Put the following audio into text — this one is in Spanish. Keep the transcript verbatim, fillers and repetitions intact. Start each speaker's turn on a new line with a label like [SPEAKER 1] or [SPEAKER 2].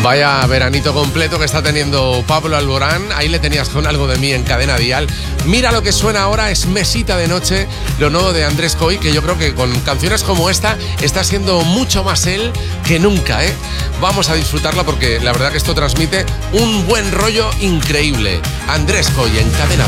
[SPEAKER 1] Vaya veranito completo que está teniendo Pablo Alborán. Ahí le tenías con Algo de mí en Cadena Dial. Mira lo que suena ahora, es Mesita de Noche, lo nuevo de Andrés Coy, que yo creo que con canciones como esta está siendo mucho más él que nunca, ¿eh? Vamos a disfrutarla porque la verdad que esto transmite un buen rollo increíble. Andrés Coy en Cadena